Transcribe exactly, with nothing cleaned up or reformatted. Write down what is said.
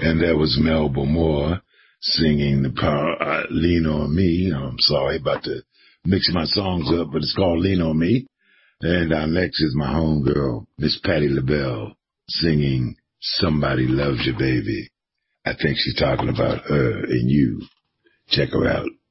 And that was Melba Moore singing the power, uh, Lean On Me. I'm sorry about to mix my songs up, but it's called Lean On Me. And our next is my homegirl, Miss Patti LaBelle, singing Somebody Loves You, Baby. I think she's talking about her and you. Check her out.